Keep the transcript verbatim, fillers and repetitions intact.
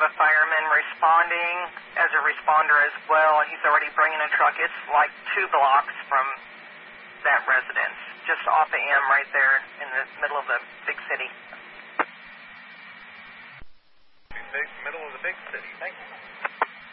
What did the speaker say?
a fireman responding as a responder as well. He's already bringing a truck. It's like two blocks from that residence, just off the M right there in the middle of the big city. Big middle of the big city. Thank you.